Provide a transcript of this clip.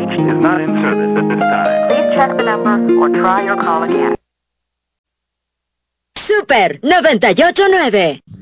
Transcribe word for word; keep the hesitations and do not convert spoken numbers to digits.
reached is not in service at this time. Please check the number or try your call again. Super noventa y ocho nueve.